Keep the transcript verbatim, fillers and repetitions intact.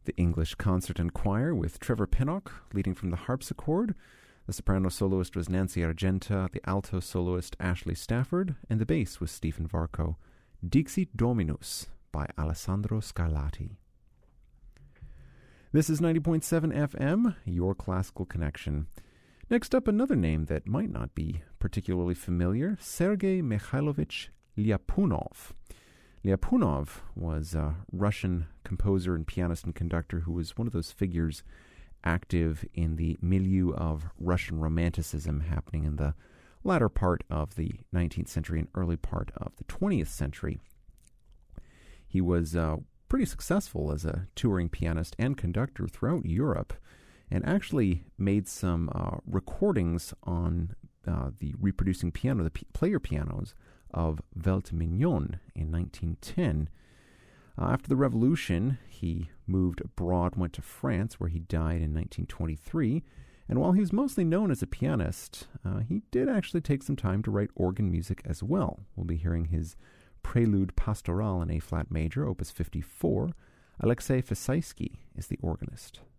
The English Concert and Choir with Trevor Pinnock leading from the harpsichord. The soprano soloist was Nancy Argenta, the alto soloist Ashley Stafford, and the bass was Stephen Varco. Dixit Dominus by Alessandro Scarlatti. This is ninety point seven F M, your classical connection. Next up, another name that might not be particularly familiar, Sergei Mikhailovich Lyapunov. Lyapunov was a Russian composer and pianist and conductor who was one of those figures active in the milieu of Russian Romanticism happening in the latter part of the nineteenth century and early part of the twentieth century. He was uh, pretty successful as a touring pianist and conductor throughout Europe, and actually made some uh, recordings on uh, the reproducing piano, the p- player pianos of Welt Mignon in nineteen ten. Uh, after the Revolution, he moved abroad, went to France, where he died in nineteen twenty-three, and while he was mostly known as a pianist, uh, he did actually take some time to write organ music as well. We'll be hearing his Prelude Pastoral in A-flat major, opus fifty-four. Alexei Fesaisky is the organist.